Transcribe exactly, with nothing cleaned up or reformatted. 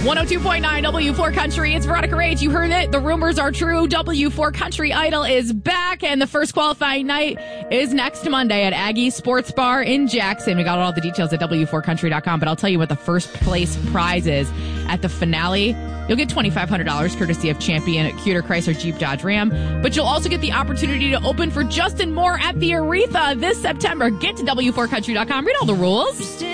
one oh two point nine W four Country. It's Veronica Rage. You heard it. The rumors are true. W four Country Idol is back, and the first qualifying night is next Monday at Aggie Sports Bar in Jackson. We got all the details at W four country dot com, but I'll tell you what the first place prize is at the finale. You'll get twenty-five hundred dollars courtesy of Champion at Cuter Chrysler Jeep Dodge Ram, but you'll also get the opportunity to open for Justin Moore at the Aretha this September. Get to W four country dot com. Read all the rules.